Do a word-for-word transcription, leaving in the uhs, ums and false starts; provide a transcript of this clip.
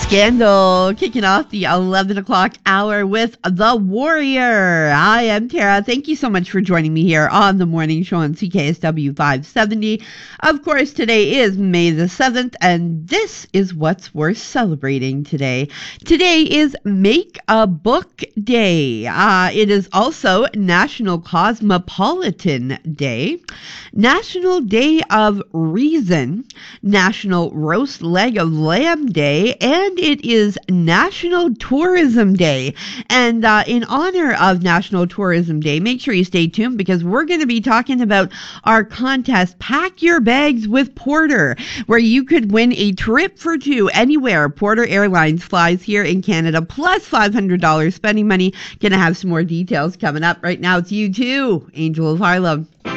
Scandal, kicking off the eleven o'clock hour with The Warrior. I am Tara. Thank you so much for joining me here on the morning show on C K S W five seventy. Of course, today is May the seventh, and this is what's worth celebrating today. Today is Make a Book Day. Uh, it is also National Cosmopolitan Day, National Day of Reason, National Roast Leg of Lamb Day, and it is National Tourism Day. And uh, in honor of National Tourism Day, make sure you stay tuned because we're going to be talking about our contest, Pack Your Bags with Porter, where you could win a trip for two anywhere Porter Airlines flies here in Canada, plus five hundred dollars spending money. Going to have some more details coming up. Right now, it's U two, Angel of Harlem.